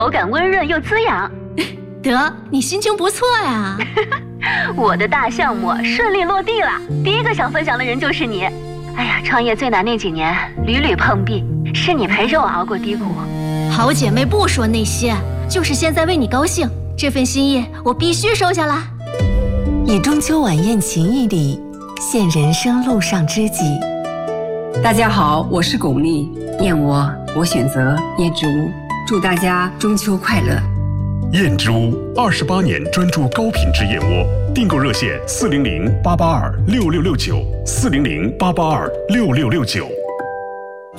口感温润又滋养。 得，你心情不错呀。 我的大项目顺利落地了，第一个想分享的人就是你。哎呀，创业最难那几年，屡屡碰壁，是你陪着我熬过低谷。 好姐妹不说那些，就是现在为你高兴，这份心意我必须收下啦。 以中秋晚宴情谊礼，献人生路上知己。 大家好，我是巩俐，燕窝我选择燕之屋，祝大家中秋快乐。 燕之屋28年专注高品质燕窝，订购热线400-882-6669，400-882-6669。